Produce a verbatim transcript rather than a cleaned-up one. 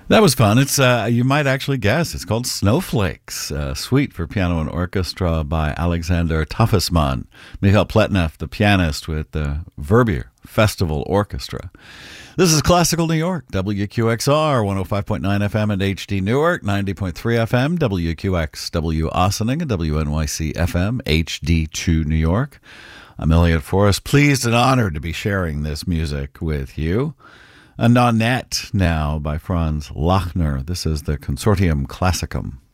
That was fun. It's uh, you might actually guess it's called Snowflakes, uh, suite for piano and orchestra by Alexander Tafisman. Mikhail Pletnev, the pianist with the Verbier Festival Orchestra. This is Classical New York, W Q X R, one oh five point nine F M and H D Newark, ninety point three F M, W Q X, W Ossining, and W N Y C F M, H D two New York. I'm Elliot Forrest, pleased and honored to be sharing this music with you. A Nonette now by Franz Lachner. This is the Consortium Classicum.